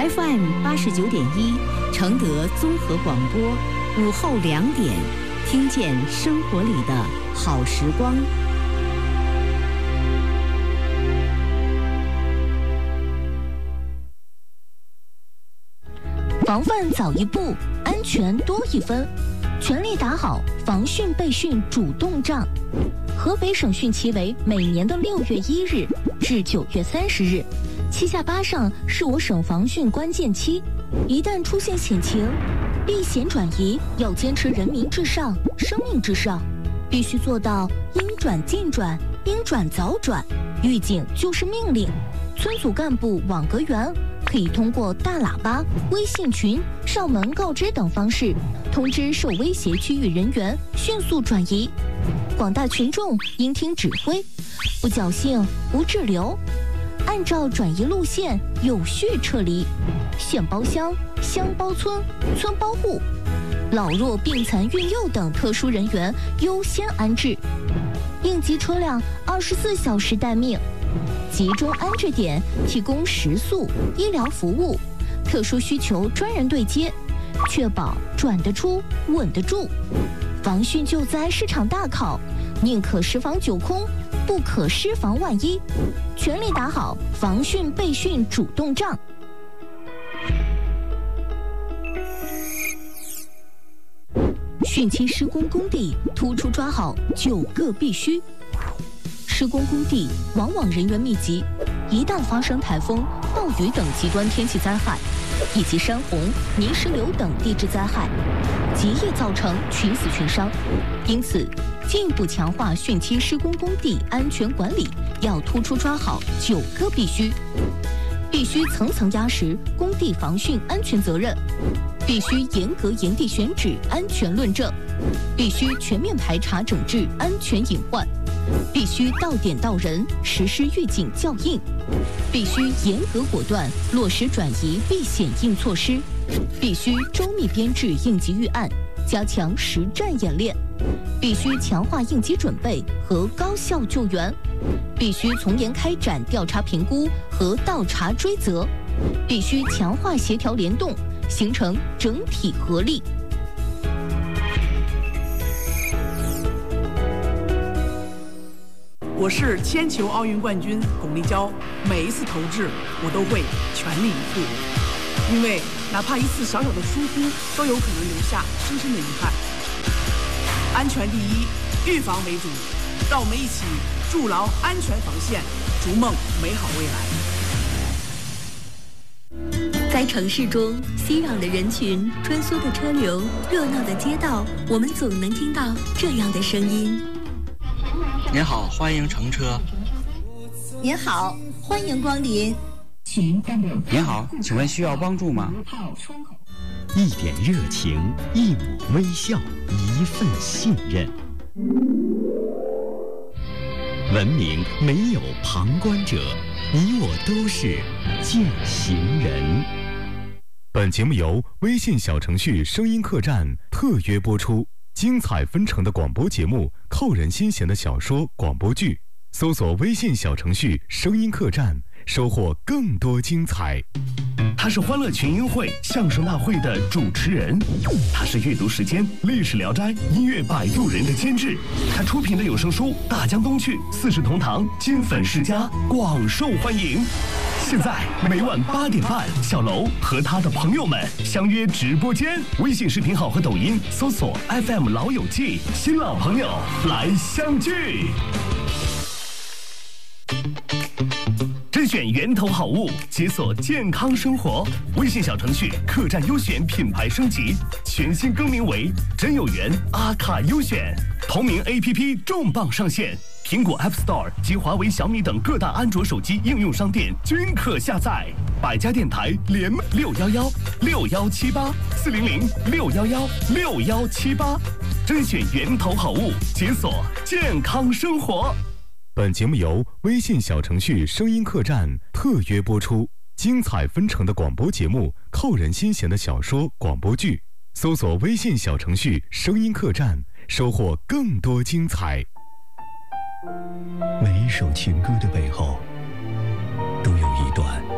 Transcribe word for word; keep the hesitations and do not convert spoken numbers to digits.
F M 八十九点一，承德综合广播，午后两点，听见生活里的好时光。 防范早一步，安全多一分，全力打好防汛备汛主动仗。河北省汛期为每年的六月一日至九月三十日，七下八上是我省防汛关键期。一旦出现险情，避险转移要坚持人民至上、生命至上，必须做到应转尽转、应转早转。预警就是命令，村组干部网格员可以通过大喇叭、微信群、上门告知等方式，通知受威胁区域人员迅速转移。广大群众应听指挥，不侥幸不滞留，按照转移路线有序撤离。县包乡、乡包村、村包户，老弱病残孕幼等特殊人员优先安置。应急车辆二十四小时待命，集中安置点提供食宿、医疗服务，特殊需求专人对接，确保转得出、稳得住。防汛救灾是场大考，宁可十防九空，不可失防万一，全力打好防汛备汛主动仗。汛期施工工地突出抓好九个必须。施工工地往往人员密集，一旦发生台风、暴雨等极端天气灾害，以及山洪、泥石流等地质灾害，极易造成群死群伤。因此，进一步强化汛期施工工地安全管理，要突出抓好九个必须。必须层层压实工地防汛安全责任，必须严格严地选址安全论证，必须全面排查整治安全隐患，必须到点到人实施预警校应，必须严格果断落实转移避险应措施，必须周密编制应急预案，加强实战演练，必须强化应急准备和高效救援，必须从严开展调查评估和倒查追责，必须强化协调联动，形成整体合力。 我是铅球奥运冠军巩立姣，每一次投掷我都会全力以赴，因为哪怕一次小小的疏忽，都有可能留下深深的遗憾。安全第一，预防为主，让我们一起筑牢安全防线，逐梦美好未来。在城市中，熙攘的人群、穿梭的车流、热闹的街道，我们总能听到这样的声音。 您好，欢迎乘车。 您好，欢迎光临。 您好，请问需要帮助吗？ 一点热情，一抹微笑，一份信任。文明没有旁观者，你我都是践行人。 本节目由微信小程序声音客栈特约播出，精彩纷呈的广播节目，扣人心弦的小说、广播剧，搜索微信小程序声音客栈，收获更多精彩。 他是欢乐群英会相声大会的主持人，他是阅读时间历史聊斋音乐摆渡人的监制，他出品的有声书《大江东去》《四世同堂》金粉世家广受欢迎。现在每晚八点半，小楼和他的朋友们相约直播间，微信视频号和抖音搜索 F M 老友记，新老朋友来相聚。甄选源头好物，解锁健康生活。微信小程序客栈优选品牌升级，全新更名为真有缘阿卡优选。同名 A P P 重磅上线，苹果 App Store 及华为、小米等各大安卓手机应用商店均可下载。百家电台联六幺幺六幺七八四零零六幺幺六幺七八，甄选源头好物，解锁健康生活。 本节目由微信小程序声音客栈特约播出，精彩纷呈的广播节目，扣人心弦的小说、广播剧，搜索微信小程序声音客栈，收获更多精彩。 每一首情歌的背后，都有一段